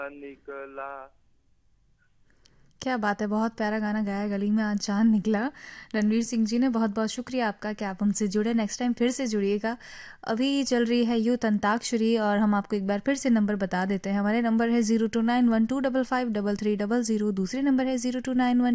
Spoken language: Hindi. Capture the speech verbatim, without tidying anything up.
निकला। क्या बात है, बहुत प्यारा गाना गाया, गली में आज चांद निकला। रणवीर सिंह जी ने बहुत बहुत शुक्रिया आपका कि आप हमसे जुड़े। नेक्स्ट टाइम फिर से जुड़िएगा। अभी चल रही है यूथ अंताक्षरी और हम आपको एक बार फिर से नंबर बता देते हैं। हमारे नंबर है zero to nine one two double five double three double zero, दूसरे नंबर है जीरो टू नाइन वन